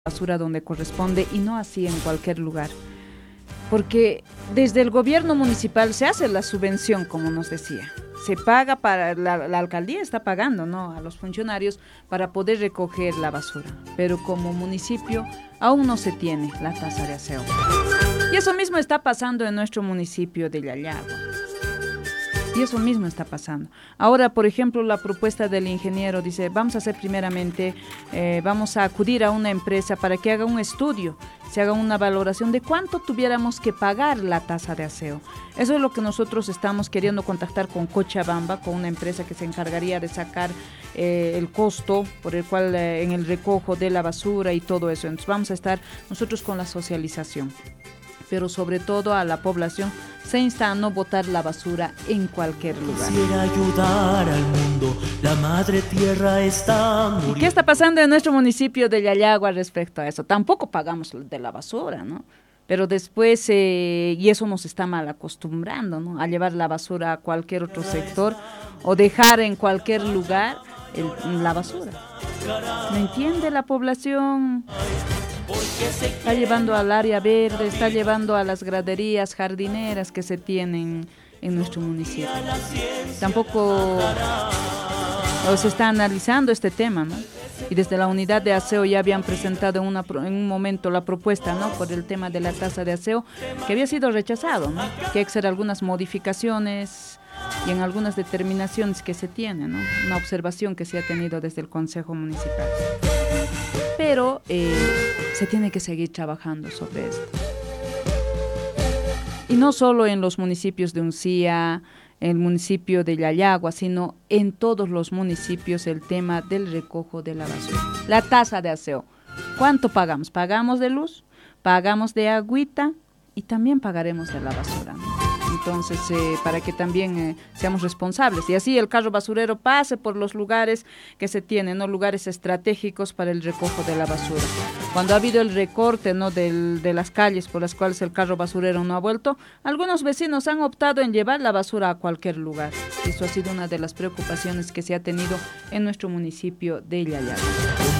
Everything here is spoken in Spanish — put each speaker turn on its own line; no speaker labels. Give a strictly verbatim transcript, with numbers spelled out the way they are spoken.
basura donde corresponde y no así en cualquier lugar. Porque desde el gobierno municipal se hace la subvención, como nos decía. Se paga para, la, la alcaldía está pagando, ¿no?, a los funcionarios para poder recoger la basura. Pero como municipio aún no se tiene la tasa de aseo. Y eso mismo está pasando en nuestro municipio de Yayagua. Y eso mismo está pasando. Ahora, por ejemplo, la propuesta del ingeniero dice, vamos a hacer primeramente, eh, vamos a acudir a una empresa para que haga un estudio, se haga una valoración de cuánto tuviéramos que pagar la tasa de aseo. Eso es lo que nosotros estamos queriendo contactar con Cochabamba, con una empresa que se encargaría de sacar eh, el costo por el cual eh, en el recojo de la basura y todo eso. Entonces vamos a estar nosotros con la socialización. Pero sobre todo a la población se insta a no botar la basura en cualquier lugar.
Quisiera ayudar al mundo, la madre tierra está muriendo.
¿Y qué está pasando en nuestro municipio de Yayagua respecto a eso? Tampoco pagamos de la basura, ¿no? Pero después, eh, y eso nos está mal acostumbrando, ¿no?, a llevar la basura a cualquier otro sector o dejar en cualquier lugar el, la basura. ¿Me entiende la población? Está llevando al área verde, está llevando a las graderías jardineras que se tienen en nuestro municipio. Tampoco se está analizando este tema, ¿no? Y desde la unidad de aseo ya habían presentado en, una, en un momento la propuesta, ¿no?, por el tema de la tasa de aseo, que había sido rechazado, ¿no?, que hay que hacer algunas modificaciones y en algunas determinaciones que se tienen, ¿no?, una observación que se ha tenido desde el Consejo Municipal. Pero eh, se tiene que seguir trabajando sobre esto. Y no solo en los municipios de Uncía, en el municipio de Yayagua, sino en todos los municipios el tema del recojo de la basura. La tasa de aseo. ¿Cuánto pagamos? Pagamos de luz, pagamos de agüita y también pagaremos de la basura, ¿no? Entonces, eh, para que también eh, seamos responsables. Y así el carro basurero pase por los lugares que se tienen, ¿no?, lugares estratégicos para el recojo de la basura. Cuando ha habido el recorte, ¿no?, del, de las calles por las cuales el carro basurero no ha vuelto, algunos vecinos han optado en llevar la basura a cualquier lugar. Eso ha sido una de las preocupaciones que se ha tenido en nuestro municipio de Yayagua.